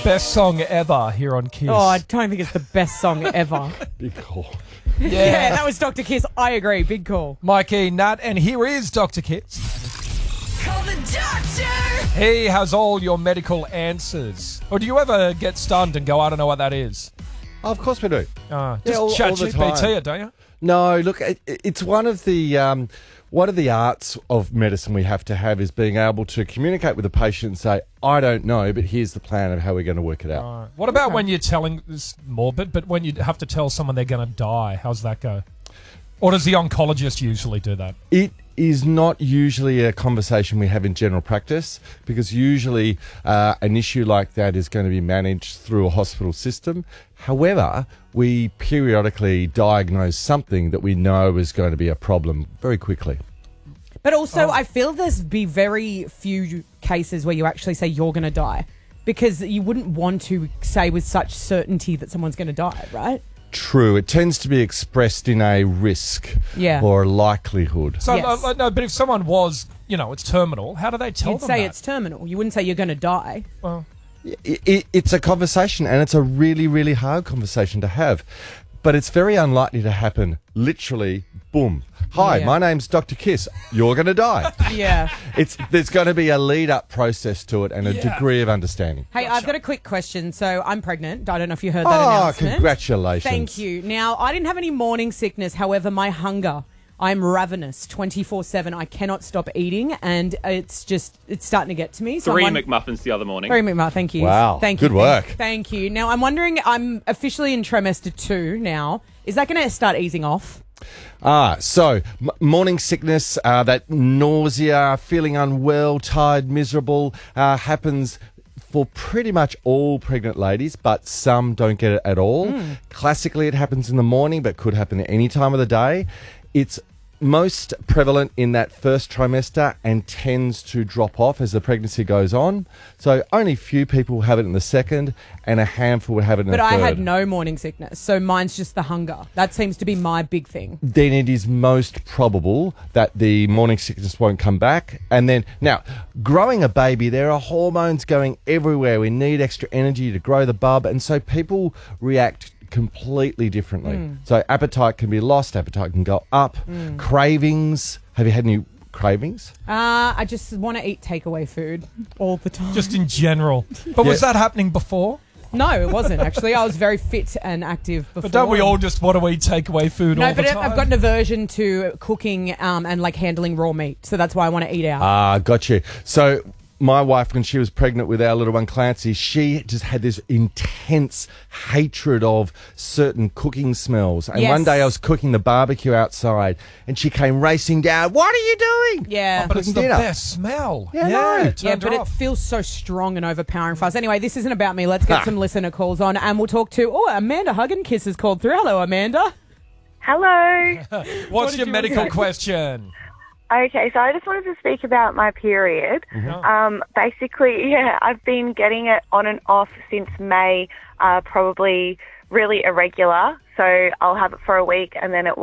best song ever here on Kiss. Oh, I don't think it's the best song ever. Big call. Yeah, that was Dr. Kiss. I agree. Big call. Mikey, Nat, and here is Dr. Kiss. Call the doctor! He has all your medical answers. Or do you ever get stunned and go, I don't know what that is? Oh, of course we do. Just all chat the GPT time. it, don't you? No, look, it's one of the arts of medicine we have to have is being able to communicate with the patient and say, I don't know, but here's the plan of how we're going to work it out. What about when you're telling, this is morbid, but when you have to tell someone they're going to die, how's that go? Or does the oncologist usually do that? It is not usually a conversation we have in general practice because usually an issue like that is going to be managed through a hospital system. However, we periodically diagnose something that we know is going to be a problem very quickly. But also, I feel there's be very few cases where you actually say you're going to die because you wouldn't want to say with such certainty that someone's going to die, right? True. It tends to be expressed in a risk or a likelihood. So, Yes. no, but if someone was, it's terminal, how do they tell You'd them say that? it's terminal. You wouldn't say you're going to die. Well, It's a conversation, and it's a really, really hard conversation to have. But it's very unlikely to happen literally, boom. Hi, Yeah. my name's Dr. Kiss. You're going to die. Yeah. There's going to be a lead-up process to it and a Yeah. degree of understanding. Hey, I've got a quick question. So I'm pregnant. I don't know if you heard that announcement. Congratulations. Thank you. Now, I didn't have any morning sickness. However, my hunger, I'm ravenous 24/7. I cannot stop eating, and it's starting to get to me. So Three McMuffins the other morning. 3 McMuffin. Thank you. Wow. Thank you. Good work. Thank you. Now, I'm wondering, I'm officially in trimester 2 now. Is that going to start easing off? So morning sickness, that nausea, feeling unwell, tired, miserable, happens for pretty much all pregnant ladies, but some don't get it at all. Classically, it happens in the morning, but could happen at any time of the day. It's most prevalent in that first trimester and tends to drop off as the pregnancy goes on. So only few people have it in the second and a handful have it in the But third. I had no morning sickness, so mine's just the hunger. That seems to be my big thing. Then it is most probable that the morning sickness won't come back. And then, now, growing a baby, there are hormones going everywhere. We need extra energy to grow the bub. And so people react completely differently. So appetite can be lost, appetite can go up. Cravings. Have you had any cravings? I just want to eat takeaway food all the time. just in general. But was that happening before? No, it wasn't, actually. I was very fit and active before. But don't we all just want to eat takeaway food all No, the but time? I've got an aversion to cooking and like handling raw meat, so that's why I want to eat out. Got you. So my wife, when she was pregnant with our little one Clancy, she just had this intense hatred of certain cooking smells. And Yes. one day I was cooking the barbecue outside and she came racing down. What are you doing? Yeah. But it's cooking the dinner. best smell. Yeah, I know. Yeah, turned but her it off. feels so strong and overpowering for us. Anyway, this isn't about me. Let's get some listener calls on, and we'll talk to... Oh, Amanda Hugginkiss has called through. Hello, Amanda. Hello. What's did your you medical want to- question? Okay, so I just wanted to speak about my period. Basically, I've been getting it on and off since May, probably really irregular. So I'll have it for a week and then it will